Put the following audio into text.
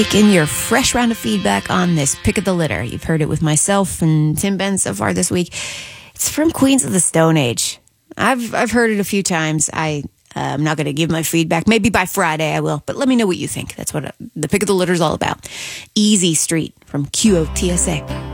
In your fresh round of feedback on this pick of the litter. You've heard it with myself and Tim Ben so far this week. It's from Queens of the Stone Age. I've heard it a few times. I'm not going to give my feedback. Maybe by Friday I will, but let me know what you think. That's what the pick of the litter is all about. Easy Street from QOTSA.